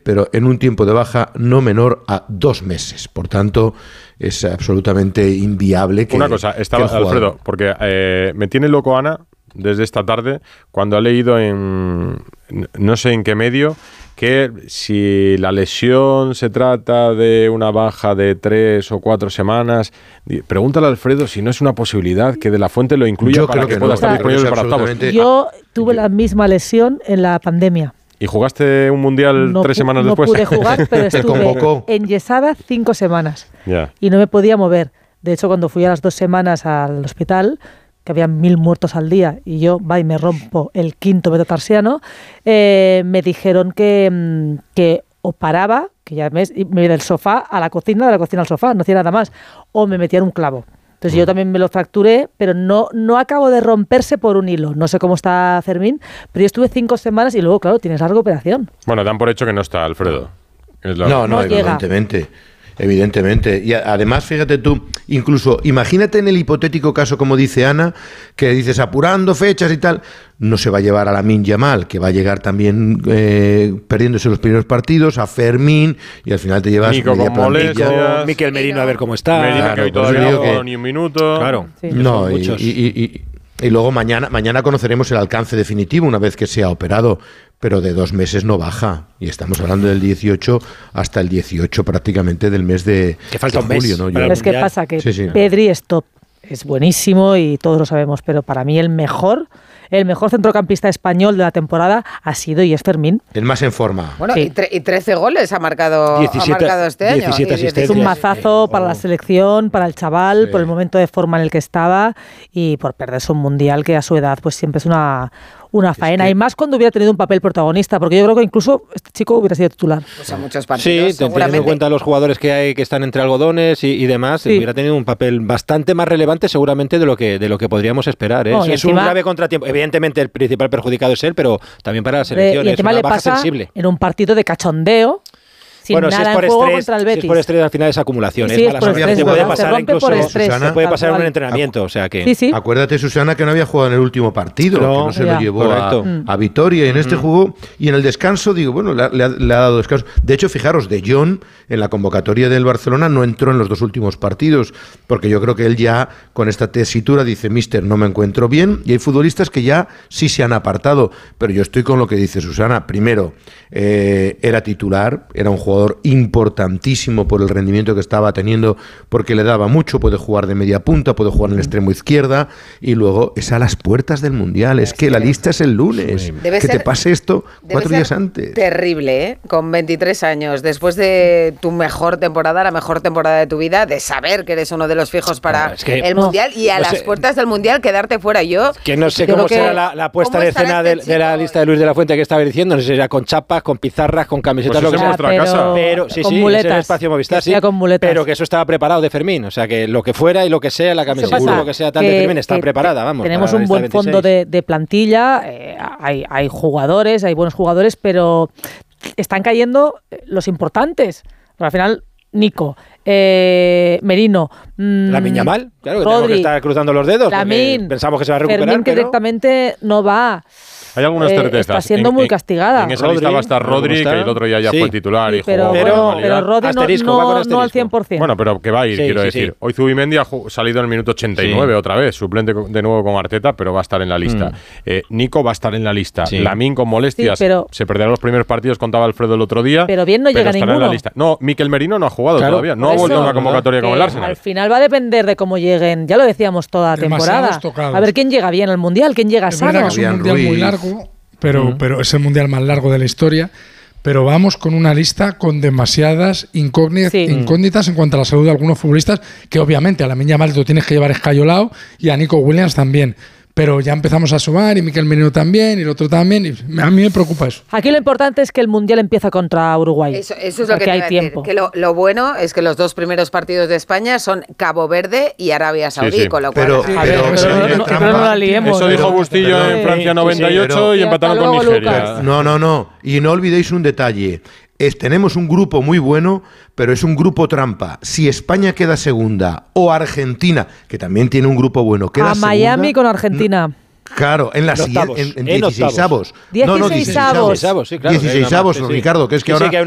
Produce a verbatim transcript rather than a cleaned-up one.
pero en un tiempo de baja no menor a dos meses. Por tanto, es absolutamente inviable que... Una cosa, estaba, Alfredo, porque eh, me tiene loco Ana desde esta tarde cuando ha leído en no sé en qué medio que si la lesión se trata de una baja de tres o cuatro semanas, pregúntale a Alfredo si no es una posibilidad que De La Fuente lo incluya Yo para creo que, que pueda no, estar disponible para octavos. Yo tuve la misma lesión en la pandemia. ¿Y jugaste un mundial no tres pu- semanas no después? No pude jugar, pero estuve enyesada cinco semanas. Yeah. Y no me podía mover. De hecho, cuando fui a las dos semanas al hospital, que había mil muertos al día, y yo va y me rompo el quinto metatarsiano, eh, me dijeron que, que o paraba, que ya me, me iba del sofá a la cocina, de la cocina al sofá, no hacía nada más, o me metían un clavo. Entonces yo también me lo fracturé, pero no, no acabo de romperse por un hilo. No sé cómo está Fermín, pero yo estuve cinco semanas y luego, claro, tienes larga operación. Bueno, dan por hecho que no está Alfredo. Es la... No, no, No evidentemente. Llega. Evidentemente. Y a, además, fíjate tú, incluso imagínate en el hipotético caso, como dice Ana, que dices apurando fechas y tal, no se va a llevar a Lamine Yamal, que va a llegar también eh, perdiéndose los primeros partidos, a Fermín, y al final te llevas Nico media con plantilla. Mikel Merino a ver cómo está. Merino, Claro, que hoy pues todavía digo no que- ni un minuto. Claro. Sí. No, y, muchos. y, y, y, y luego mañana, mañana conoceremos el alcance definitivo una vez que sea operado, pero de dos meses no baja. Y estamos hablando del dieciocho hasta el dieciocho prácticamente del mes de, Que falta de un mes julio, ¿no? Yo- para Pero es que pasa que Sí, sí. Pedri es top, es buenísimo y todos lo sabemos, pero para mí el mejor, el mejor centrocampista español de la temporada ha sido y es Fermín. el más en forma. Bueno, Sí. y, tre- y trece goles ha marcado, diecisiete ha marcado este año. diecisiete Y Es asistencias. un diecisiete. mazazo Sí. para la selección, para el chaval, Sí. por el momento de forma en el que estaba y por perderse un mundial que a su edad pues siempre es una, una faena. que- Y más cuando hubiera tenido un papel protagonista, porque yo creo que incluso este chico hubiera sido titular. Pues a muchos Sí, partidos, te- teniendo seguramente. en cuenta los jugadores que hay que están entre algodones y, y demás, Sí. hubiera tenido un papel bastante más relevante seguramente de lo que de lo que podríamos esperar. ¿eh? No, es y es un encima- grave contratiempo. Evidentemente el principal perjudicado es él, pero también para la Hombre, selección y es encima una le baja pasa sensible. en un partido de cachondeo, sin Bueno, si es nada por en juego estrés, contra el si Betis. es por estrés al final es acumulación, Sí, es sí, es mala por suerte. estrés, Te puede ¿verdad? pasar Se rompe incluso por estrés, Susana, te puede tal pasar en un cual. entrenamiento, o sea que Sí, sí. Acuérdate, Susana, que no había jugado en el último partido, No, que no se ya. lo llevó a, Correcto. a Vitoria, y en este jugó, y en el descanso, digo, bueno, le ha, le ha- le ha dado descanso. De hecho, fijaros, De Jong, en la convocatoria del Barcelona, no entró en los dos últimos partidos, porque yo creo que él ya, con esta tesitura, dice, mister, no me encuentro bien, y hay futbolistas que ya sí se han apartado, pero yo estoy con lo que dice Susana. Primero, eh, era titular, era un jugador importantísimo por el rendimiento que estaba teniendo, porque le daba mucho, puede jugar de media punta, puede jugar en el extremo izquierda, y luego es a las puertas del Mundial, es que la lista es el lunes, Debe que te ser- pase esto Debe cuatro ser días antes. Terrible, ¿eh? Con veintitrés años, después de tu mejor temporada, la mejor temporada de tu vida, de saber que eres uno de los fijos para No, es que- el no, Mundial y a no las sé. puertas del Mundial quedarte fuera. Yo que no sé Yo cómo creo que- será la, la puesta ¿cómo de estará escena este de, de la chico? lista de Luis de la Fuente que estaba diciendo, no sé si será con chapas, con pizarras, con camisetas, Pues lo que eso sea. es nuestra casa. Pero sí, con sí, ese muletas. era el espacio Movistar, Que sí. sea con muletas. Pero que eso estaba preparado de Fermín, o sea que lo que fuera y lo que sea la camiseta, pasa? lo que sea tal de Que- Fermín está que preparada, vamos. Tenemos para la un lista buen veintiséis. fondo de, de plantilla, eh, hay, hay jugadores, hay buenos jugadores, pero están cayendo los importantes. Pero al final, Nico, eh, Merino, mmm, Lamine Yamal, claro, que tenemos que Rodri, estar cruzando los dedos, porque Lamine, pensamos que se va a recuperar, Fermín, que pero... directamente no va. Hay algunas Eh, certezas. está siendo En- muy en- castigada. En esa Rodri, lista va a estar ¿cómo Rodri, está? que el otro día ya Sí. fue titular y Sí, pero, jugó con pero- bueno, normalidad. pero Rodri no, Asterisco, no- va con no al asterisco. cien por ciento. Bueno, pero que va a ir, Sí, quiero sí, decir. sí. Hoy Zubimendi ha ju- salido en el minuto ochenta y nueve Sí. otra vez, suplente co- de nuevo con Arteta, pero va a estar en la lista. Mm. Eh, Nico va a estar en la lista. Sí. Lamine con molestias, Sí, pero- se perderá los primeros partidos, contaba Alfredo el otro día. Pero bien no llega estará en ninguno. la lista. No, Mikel Merino no ha jugado Claro, todavía, no Por ha vuelto a eso, una convocatoria con que el Arsenal. Al final va a depender de cómo lleguen, ya lo decíamos toda la Demasiados temporada. tocados. A ver quién llega bien al Mundial, quién llega Es verdad sano. que es un Fabián mundial muy Ruiz. largo, pero, Mm. pero es el mundial más largo de la historia. Pero vamos con una lista con demasiadas incógnitas, Sí. incógnitas en cuanto a la salud de algunos futbolistas, que obviamente a Lamine Yamal lo tienes que llevar escayolado y a Nico Williams también. Pero ya empezamos a sumar y Mikel Merino también y el otro también. Y a mí me preocupa eso. Aquí lo importante es que el Mundial empieza contra Uruguay. Eso, eso es lo que porque te hay iba a decir, tiempo. que lo, lo bueno es que los dos primeros partidos de España son Cabo Verde y Arabia Saudí, sí. con lo cual... Pero- A ver, pero- pero, pero- no, pero- pero no la liemos. Eso dijo pero- Bustillo pero- en Francia Sí, noventa y ocho sí, pero- y Y empataron hasta con luego, Nigeria. Lucas. No, no, no. Y no olvidéis un detalle. Es, tenemos un grupo muy bueno, pero es un grupo trampa. Si España queda segunda o Argentina, que también tiene un grupo bueno, queda A segunda, Miami con Argentina. no- claro, en la En siguiente, octavos, en, en en dieciséisavos. No, no, dieciseisavos. dieciseisavos, sí, claro. dieciseisavos, Sí, sí. Ricardo, que es que Sí, sí, ahora que hay